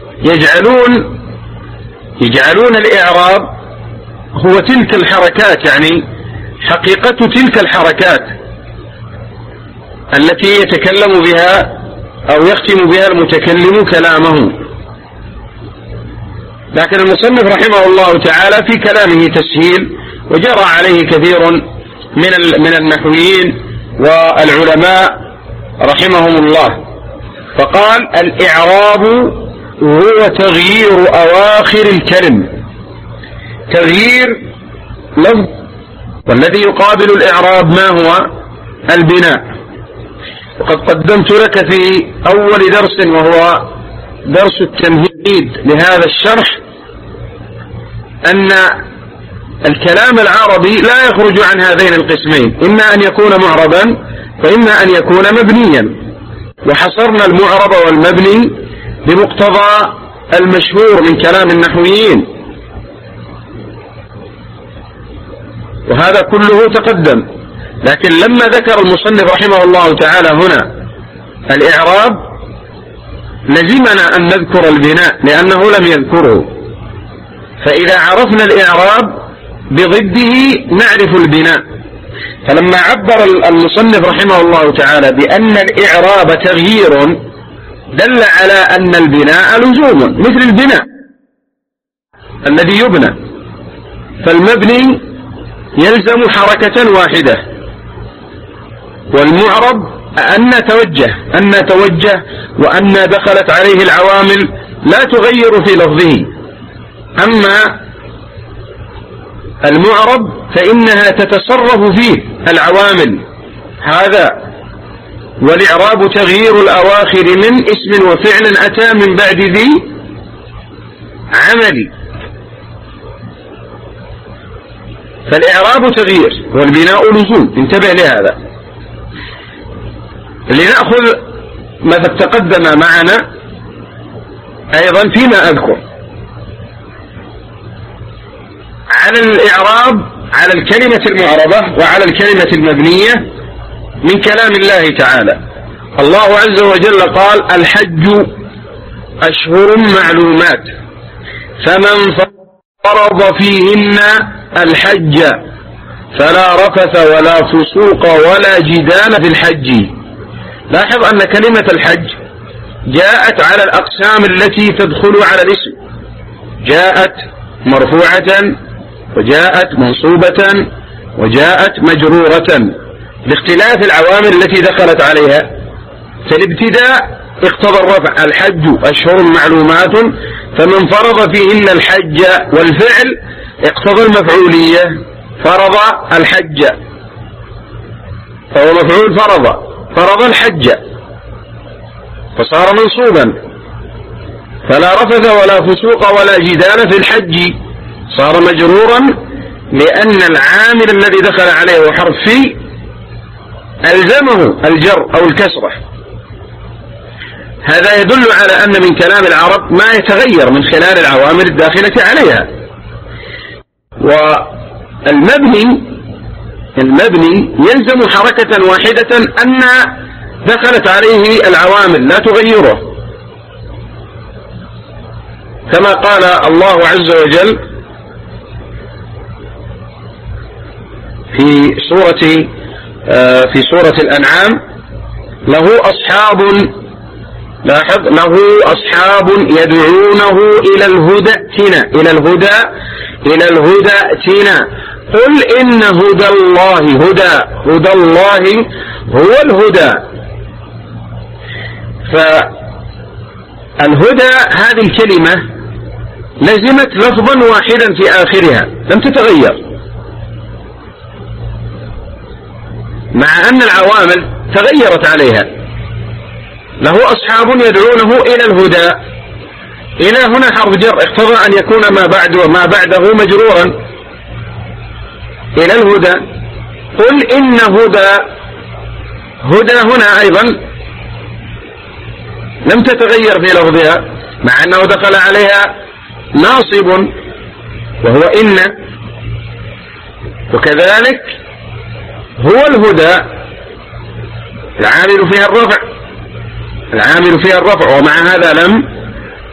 يجعلون الإعراب هو تلك الحركات، يعني حقيقة تلك الحركات التي يتكلم بها أو يختم بها المتكلم كلامه. لكن المصنف رحمه الله تعالى في كلامه تسهيل، وجرى عليه كثير من النحويين والعلماء رحمهم الله، فقال الإعراب هو تغيير أواخر الكلم، تغيير لفظ، والذي يقابل الإعراب ما هو؟ البناء. وقد قدمت لك في أول درس وهو درس التمهيد لهذا الشرح أن الكلام العربي لا يخرج عن هذين القسمين، إما أن يكون معربا وإما أن يكون مبنيا، وحصرنا المعرب والمبني بمقتضى المشهور من كلام النحويين، وهذا كله تقدم. لكن لما ذكر المصنف رحمه الله تعالى هنا الإعراب لزمنا أن نذكر البناء لأنه لم يذكره، فإذا عرفنا الإعراب بضده نعرف البناء. فلما عبر المصنف رحمه الله تعالى بأن الإعراب تغيير دل على أن البناء لزوم مثل البناء الذي يبنى، فالمبني يلزم حركة واحدة، والمعرب أن توجه وأن دخلت عليه العوامل لا تغير في لفظه. أما المعرب فإنها تتصرف فيه العوامل، هذا والإعراب تغيير الأواخر من اسم وفعل أتى من بعد ذي عمل. فالإعراب تغيير والبناء لزوم، انتبه لهذا. لنأخذ ما تقدم معنا أيضا فيما أذكر على الإعراب على الكلمة المعربة وعلى الكلمة المبنية من كلام الله تعالى. الله عز وجل قال الحج أشهر معلومات فمن فرض فيهن الحج فلا رفث ولا فسوق ولا جدال في الحج. لاحظ أن كلمة الحج جاءت على الأقسام التي تدخل على الاسم، جاءت مرفوعة وجاءت منصوبة وجاءت مجرورة باختلاف العوامل التي دخلت عليها. فالابتداء اقتضى الرفع، الحج أشهر معلومات فمن فرض فيهن الحج، والفعل اقتضى المفعولية فرض الحج، فهو مفعول فرض الحج فصار منصوبا. فلا رفث ولا فسوق ولا جدال في الحج صار مجرورا لأن العامل الذي دخل عليه وحرف في ألزمه الجر أو الكسرة. هذا يدل على أن من كلام العرب ما يتغير من خلال العوامل الداخلة عليها. والمبني يلزم حركة واحدة أن دخلت عليه العوامل لا تغيره، كما قال الله عز وجل في سورة الأنعام له أصحاب يدعونه إلى الهدى ائتنا قل إن هدى الله هو الهدى. فالهدى هذه الكلمة لزمت لفظا واحدا في آخرها لم تتغير، مع أن العوامل تغيرت عليها. له أصحاب يدعونه إلى الهدى، إلى هنا حرف جر اقتضى أن يكون ما بعده مجرورا إلى الهدى. قل إن هدى هنا أيضا لم تتغير في لفظها مع أنه دخل عليها ناصب وهو إن، وكذلك هو الهدى العامل فيها الرفع ومع هذا لم